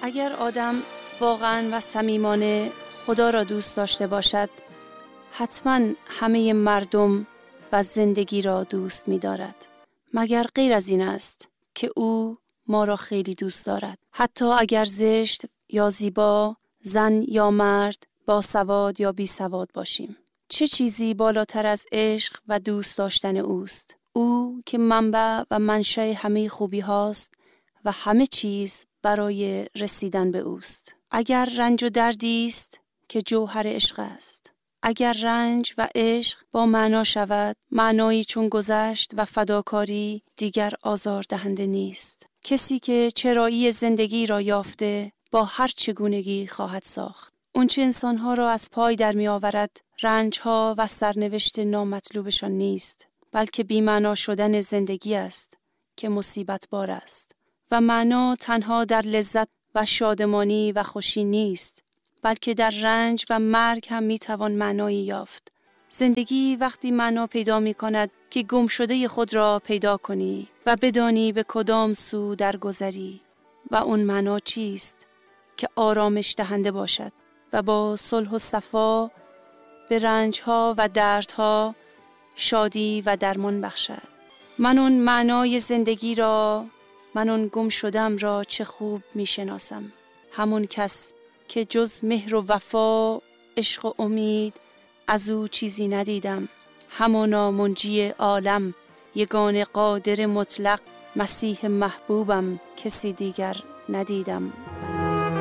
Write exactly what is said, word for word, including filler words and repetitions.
اگر آدم واقعاً و صمیمانه خدا را دوست داشته باشد، حتماً همه مردم و زندگی را دوست می دارد. مگر غیر از این است که او ما را خیلی دوست دارد. حتی اگر زشت یا زیبا، زن یا مرد، باسواد یا بی سواد باشیم. چه چیزی بالاتر از عشق و دوست داشتن اوست؟ او که منبع و منشأ همه خوبی هاست و همه چیز برای رسیدن به اوست. اگر رنج و دردی است که جوهر عشق است. اگر رنج و عشق با معنا شود، معنایی چون گذشت و فداکاری دیگر آزار دهنده نیست. کسی که چرایی زندگی را یافته با هر چگونگی خواهد ساخت. اون چه انسانها را از پای در می آورد، رنجها و سرنوشت نامطلوبشان نیست، بلکه بی‌معنا شدن زندگی است که مصیبت بار است. و معنا تنها در لذت و شادمانی و خوشی نیست، بلکه در رنج و مرگ هم می توان معنایی یافت. زندگی وقتی معنا پیدا می کند که گم شده خود را پیدا کنی و بدانی به کدام سو درگذری. و اون معنا چیست؟ که آرامش دهنده باشد و با صلح و صفا به رنجها و دردها شادی و درمان بخشد. من اون معنای زندگی را، من اون گم شدم را چه خوب می شناسم. همون کس که جز مهر و وفا، عشق و امید از او چیزی ندیدم. همانا منجی عالم، یگان قادر مطلق، مسیح محبوبم، کسی دیگر ندیدم.